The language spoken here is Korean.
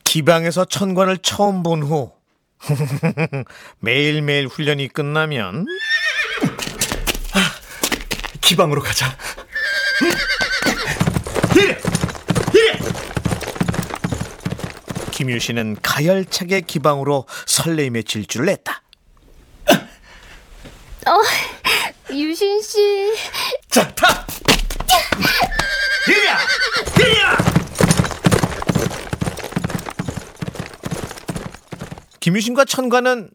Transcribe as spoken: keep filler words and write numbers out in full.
기방에서 천관을 처음 본 후 매일매일 훈련이 끝나면 기방으로 가자. 김유신은 가열차게 기방으로 설레임의 질주를 냈다. 어, 유신 씨. 자, 타! 히야! 히야! 김유신과 천관은